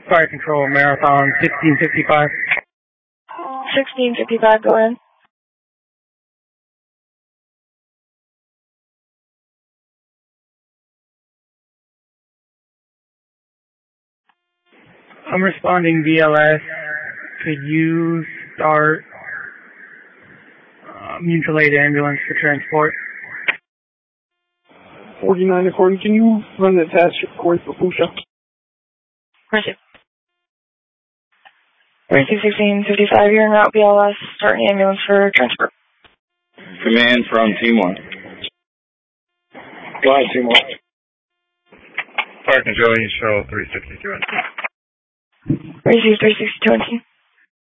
Fire Control, Marathon, 1655. 1655, go ahead. I'm responding BLS. Could you start mutual aid ambulance for transport? 49 according, can you run the test report for Pusha? Receive. 1655, you're en route BLS, starting ambulance for transport. Command from Team 1. Go ahead, Team 1. Fire Control, you show 362. Receive 362.